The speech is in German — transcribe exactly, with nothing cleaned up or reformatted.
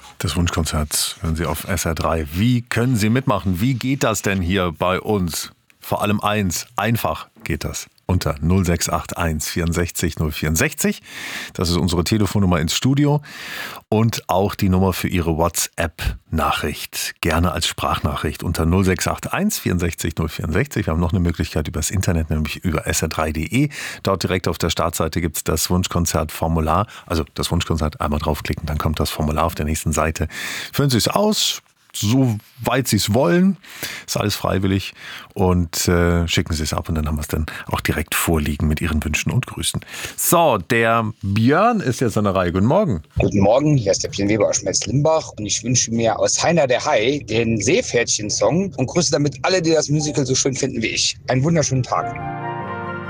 Das Wunschkonzert hören Sie auf S R drei. Wie können Sie mitmachen? Wie geht das denn hier bei uns? Vor allem eins, einfach geht das. Unter null sechs acht eins vierundsechzig null vierundsechzig. Das ist unsere Telefonnummer ins Studio und auch die Nummer für Ihre WhatsApp-Nachricht. Gerne als Sprachnachricht unter null sechs acht eins vierundsechzig null vierundsechzig. Wir haben noch eine Möglichkeit übers Internet, nämlich über S R drei Punkt de. Dort direkt auf der Startseite gibt es das Wunschkonzert-Formular. Also das Wunschkonzert, einmal draufklicken, dann kommt das Formular auf der nächsten Seite. Füllen Sie es aus, soweit Sie es wollen. Ist alles freiwillig und äh, schicken Sie es ab und dann haben wir es dann auch direkt vorliegen mit Ihren Wünschen und Grüßen. So, der Björn ist jetzt an der Reihe. Guten Morgen. Guten Morgen, hier ist der Björn Weber aus Schmelz-Limbach und ich wünsche mir aus Heiner der Hai den Seepferdchen-Song und grüße damit alle, die das Musical so schön finden wie ich. Einen wunderschönen Tag.